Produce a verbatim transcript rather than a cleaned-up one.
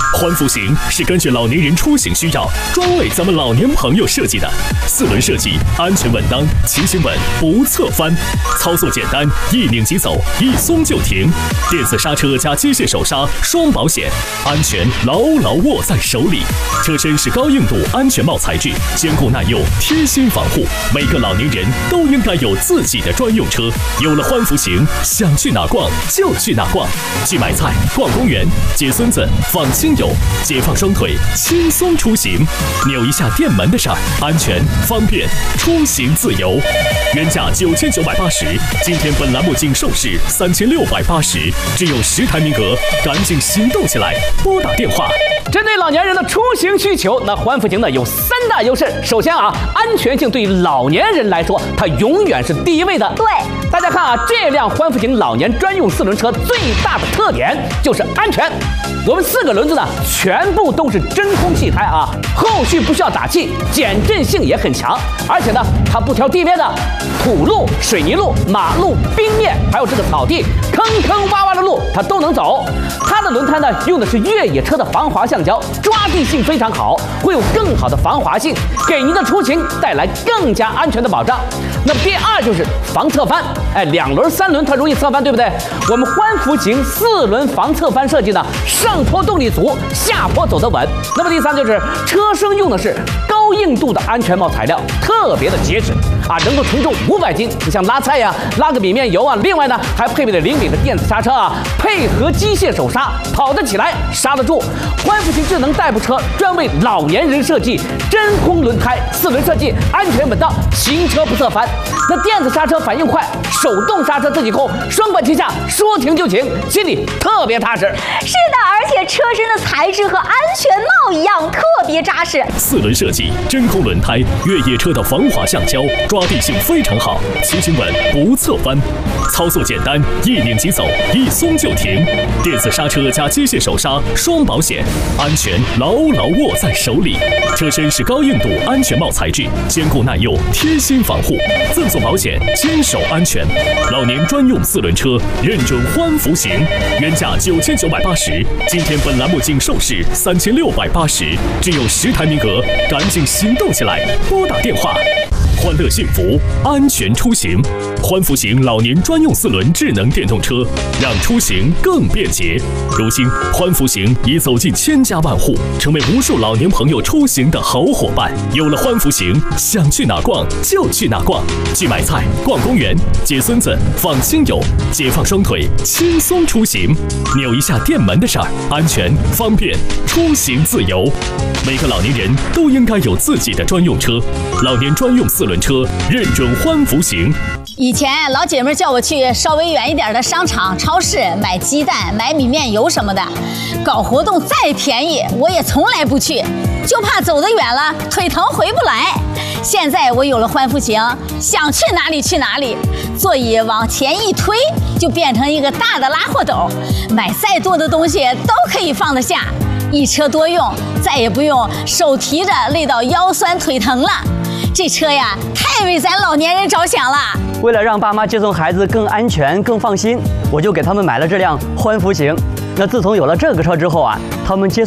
欢福行是根据老年人出行需要，专为咱们老年朋友设计的。四轮设计，安全稳当，骑行稳，不侧翻，操作简单，一拧即走，一松就停。电子刹车加机械手刹，双保险，安全牢牢握在手里。车身是高硬度安全帽材质，坚固耐用，贴心防护。每个老年人都应该有自己的专用车。有了欢福行，想去哪逛就去哪逛，去买菜、逛公园、接孙子、访亲友，解放双腿，轻松出行。扭一下电门的事儿，安全方便，出行自由。原价九千九百八十，今天本栏目仅售市三千六百八十，只有十台名额，赶紧行动起来，拨打电话。 针对老年人的出行需求，那欢福行呢有三大优势。首先啊，安全性对于老年人来说，它永远是第一位的。 对， 大家看啊，这辆欢福行老年专用四轮车最大的特点就是安全。我们四个轮子呢，全部都是真空气胎啊，后续不需要打气，减震性也很强。而且呢，它不挑地面的，土路、水泥路、马路、冰面，还有这个草地，坑坑洼洼的路它都能走。它的轮胎呢，用的是越野车的防滑橡胶，抓地性非常好，会有更好的防滑性，给您的出行带来更加安全的保障。那么第二就是防侧翻，哎，两轮、三轮它容易侧翻，对不对？我们欢福行四轮防侧翻设计呢，上坡动力足，下坡走得稳。那么第三就是车身用的是高硬度的安全帽材料，特别的结实啊，能够承重五百斤。你像拉菜呀、拉个米面油啊，另外呢还配备了灵敏的电子刹车啊，配合机械手刹，跑得起来，刹得住。欢福行智能代步车专为老年人设计，真空轮胎，四轮设计，安全稳当，行车不侧翻。那电子刹车反应快，手动刹车自己控，双管齐下，说停就停，心里特别踏实。 是的，而且车身的材质和安全帽一样，特别扎实。 四轮设计，真空轮胎，越野车的防滑橡胶，抓地性非常好，骑行稳，不侧翻。操作简单，一拧即走，一松就停。电子刹车加机械手刹，双保险，安全牢牢握在手里。车身是高硬度安全帽材质，坚固耐用，贴心防护，赠送保险，坚守安全。老年专用四轮车，认准欢福行，原价九千九百八十，今天本栏目仅售市三千六百八十，只有十台名额，赶紧行动起来，拨打电话。欢乐幸福，安全出行。欢福行老年专用四轮智能电动车，让出行更便捷。如今，欢福行已走进千家万户，成为无数老年朋友出行的好伙伴。有了欢福行，想去哪逛就去哪逛，去买菜、逛公园、接孙子、访亲友，解放双腿，轻松出行。扭一下电门的事儿，安全方便，出行自由。每个老年人都应该有自己的专用车，老年专用四轮车，认准欢福行。 以前老姐妹叫我去稍微远一点的商场、超市买鸡蛋、买米面油什么的，搞活动再便宜，我也从来不去，就怕走得远了腿疼回不来。现在我有了欢福行，想去哪里去哪里，座椅往前一推，就变成一个大的拉货斗，买再多的东西都可以放得下，一车多用，再也不用手提着累到腰酸腿疼了。这车呀，太为咱老年人着想了。 为了让爸妈接送孩子更安全、更放心，我就给他们买了这辆欢福行。那自从有了这个车之后啊，他们接送